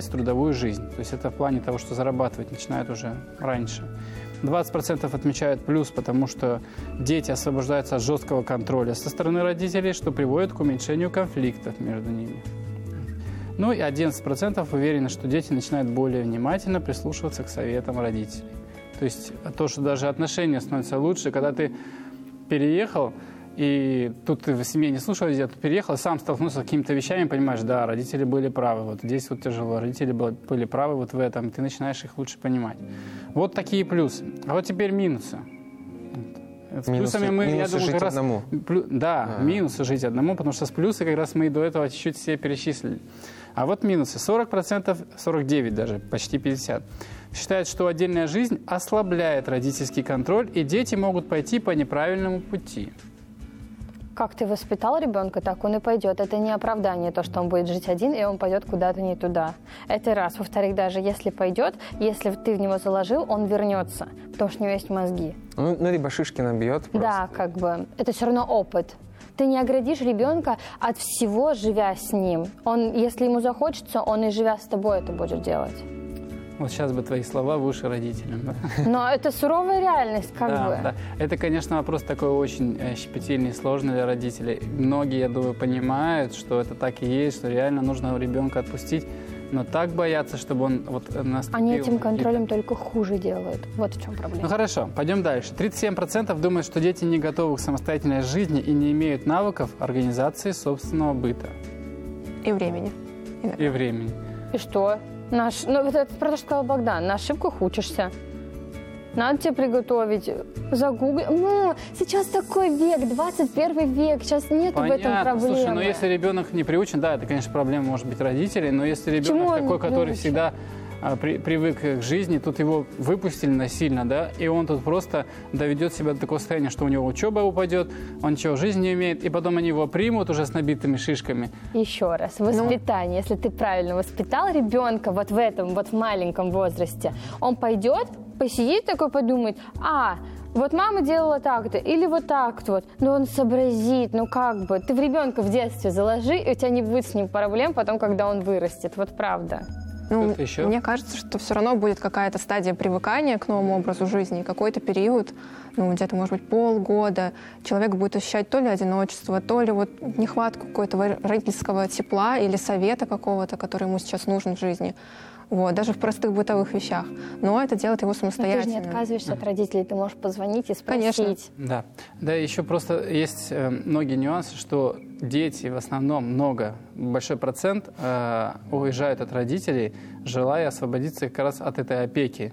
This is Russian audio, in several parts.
в трудовую жизнь. То есть это в плане того, что зарабатывать начинают уже раньше. 20% отмечают плюс, потому что дети освобождаются от жесткого контроля со стороны родителей, что приводит к уменьшению конфликтов между ними. Ну и 11% уверены, что дети начинают более внимательно прислушиваться к советам родителей. То есть то, что даже отношения становятся лучше, когда ты переехал, и тут ты в семье не слушал, где-то переехал, сам столкнулся с какими-то вещами, понимаешь, да, родители были правы, вот здесь вот тяжело, родители были правы вот в этом, ты начинаешь их лучше понимать. Вот такие плюсы. А вот теперь минусы. С плюсами мы, я думаю, как раз... Минусы жить одному, потому что с плюсы как раз мы и до этого чуть-чуть все перечислили. А вот минусы. 40%, 49% даже, почти 50%. Считают, что отдельная жизнь ослабляет родительский контроль, и дети могут пойти по неправильному пути. Как ты воспитал ребенка, так он и пойдет. Это не оправдание, то, что он будет жить один, и он пойдет куда-то не туда. Это раз. Во-вторых, даже если пойдет, если ты в него заложил, он вернется, потому что у него есть мозги. Ну либо шишки набьет просто. Да, как бы. Это все равно опыт. Ты не оградишь ребенка от всего, живя с ним. Он, если ему захочется, он и живя с тобой это будет делать. Вот сейчас бы твои слова в уши родителям. Да? Но это суровая реальность, как бы. Да. Это, конечно, вопрос такой очень щепетильный и сложный для родителей. Многие, я думаю, понимают, что это так и есть, что реально нужно ребенка отпустить, но так боятся, чтобы он наступил. Они этим контролем только хуже делают. Вот в чем проблема. Ну хорошо, пойдем дальше. 37% думают, что дети не готовы к самостоятельной жизни и не имеют навыков организации собственного быта. И времени. И времени. И что? Это про то, что сказал Богдан. На ошибках учишься. Надо тебе приготовить, загуглить. Сейчас такой век, 21 век, сейчас нет в этом проблемы. Слушай, но если ребенок не приучен, да, это, конечно, проблема может быть родителей, но если ребенок такой, который всегда привык к жизни, тут его выпустили насильно, да, и он тут просто доведет себя до такого состояния, что у него учеба упадет, он ничего в жизни не умеет, и потом они его примут уже с набитыми шишками. Еще раз, воспитание. Если ты правильно воспитал ребенка вот в этом, вот в маленьком возрасте, он пойдет, посидит такой, подумает, вот мама делала так-то, или вот так-то вот. Но он сообразит, ты в ребенка в детстве заложи, и у тебя не будет с ним проблем потом, когда он вырастет, вот правда. Мне кажется, что все равно будет какая-то стадия привыкания к новому образу жизни, какой-то период, где-то, может быть, полгода. Человек будет ощущать то ли одиночество, то ли нехватку какого-то родительского тепла или совета какого-то, который ему сейчас нужен в жизни. Даже в простых бытовых вещах. Но это делает его самостоятельно. Но ты же не отказываешься от родителей, ты можешь позвонить и спросить. Конечно. Да, еще просто есть многие нюансы, что дети в основном большой процент уезжают от родителей, желая освободиться как раз от этой опеки.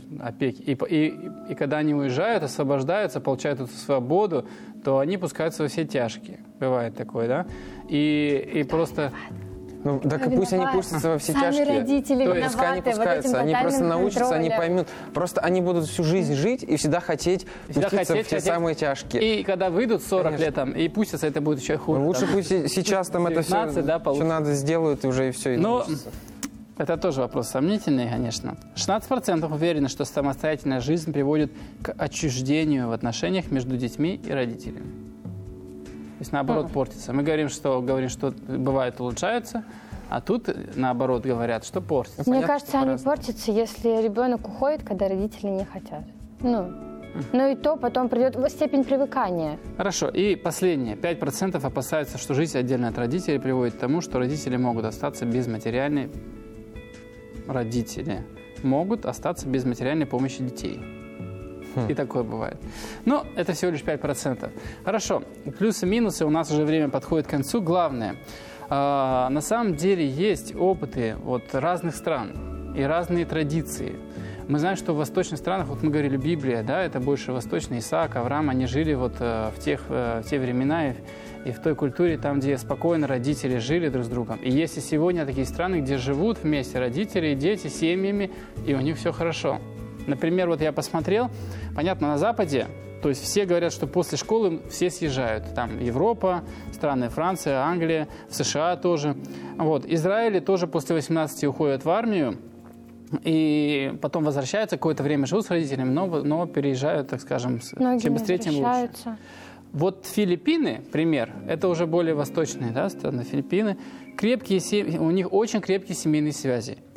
И когда они уезжают, освобождаются, получают эту свободу, то они пускаются во все тяжкие. Бывает такое, да? И просто... Так и пусть они пустятся во все тяжкие. Родители то есть они пускаются, они просто научатся, они поймут. Просто они будут всю жизнь жить и всегда хотеть пуститься в те самые тяжкие. И когда выйдут 40 лет и пустятся, это будет еще хуже. Лучше пусть сейчас это все, что надо, сделают, и уже и все. Но это тоже вопрос сомнительный, конечно. 16% уверены, что самостоятельная жизнь приводит к отчуждению в отношениях между детьми и родителями. То есть, наоборот, портится. Мы говорим, что бывает улучшается, а тут, наоборот, говорят, что портится. Мне кажется, они портятся, если ребенок уходит, когда родители не хотят. И то потом придет степень привыкания. Хорошо. И последнее. 5% опасаются, что жизнь отдельно от родителей приводит к тому, что родители могут остаться без материальной... Родители могут остаться без материальной помощи детей. И такое бывает. Но это всего лишь 5%. Хорошо. Плюсы-минусы. У нас уже время подходит к концу. Главное. На самом деле есть опыты разных стран и разные традиции. Мы знаем, что в восточных странах, мы говорили, Библия, да, это больше восточный Исаак, Авраам, они жили в те времена и в той культуре, там, где спокойно родители жили друг с другом. И есть и сегодня такие страны, где живут вместе родители и дети семьями, и у них все хорошо. Например, я посмотрел, понятно, на Западе, то есть все говорят, что после школы все съезжают. Там Европа, страны Франция, Англия, в США тоже. Израиль тоже после 18 уходят в армию, и потом возвращаются, какое-то время живут с родителями, но переезжают, так скажем, чем быстрее, тем лучше. Филиппины, пример, это уже более восточные страны. Филиппины, у них очень крепкие семейные связи.